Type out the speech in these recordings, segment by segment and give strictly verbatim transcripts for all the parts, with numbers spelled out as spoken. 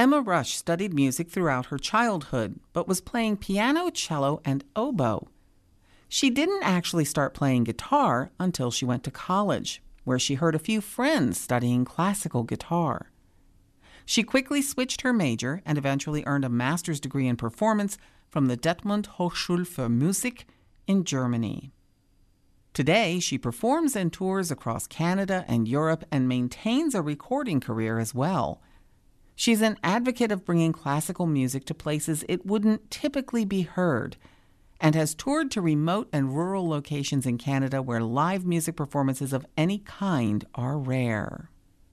Emma Rush studied music throughout her childhood, but was playing piano, cello, and oboe. She didn't actually start playing guitar until she went to college, where she heard a few friends studying classical guitar. She quickly switched her major and eventually earned a master's degree in performance from the Detmold Hochschule für Musik in Germany. Today, she performs and tours across Canada and Europe and maintains a recording career as well. She's an advocate of bringing classical music to places it wouldn't typically be heard, and has toured to remote and rural locations in Canada where live music performances of any kind are rare.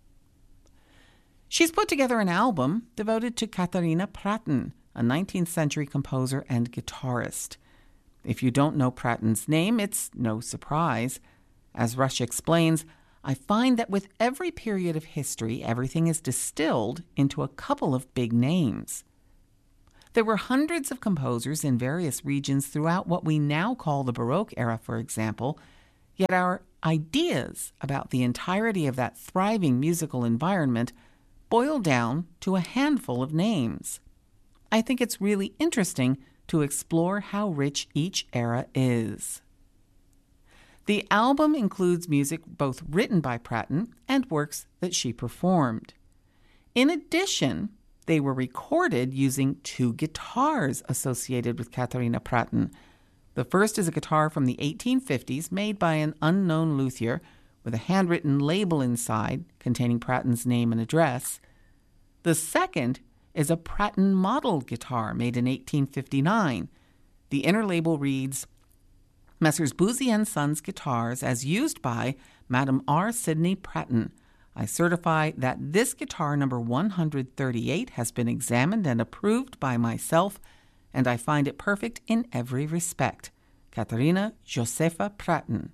She's put together an album devoted to Katharina Pratten, a nineteenth century composer and guitarist. If you don't know Pratten's name, it's no surprise. As Rush explains, I find that with every period of history, everything is distilled into a couple of big names. There were hundreds of composers in various regions throughout what we now call the Baroque era, for example, yet our ideas about the entirety of that thriving musical environment boil down to a handful of names. I think it's really interesting to explore how rich each era is. The album includes music both written by Pratten and works that she performed. In addition, they were recorded using two guitars associated with Katharina Pratten. The first is a guitar from the eighteen fifties made by an unknown luthier with a handwritten label inside containing Pratten's name and address. The second is a Pratten model guitar made in eighteen fifty-nine. The inner label reads, Messrs. Boosey and Sons Guitars as used by Madame R. Sidney Pratten. I certify that this guitar number one hundred thirty-eight has been examined and approved by myself, and I find it perfect in every respect. Katharina Josepha Pratten.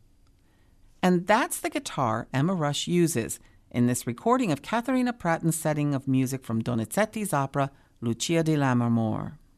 And that's the guitar Emma Rush uses in this recording of Katharina Pratten's setting of music from Donizetti's opera Lucia di Lammermoor.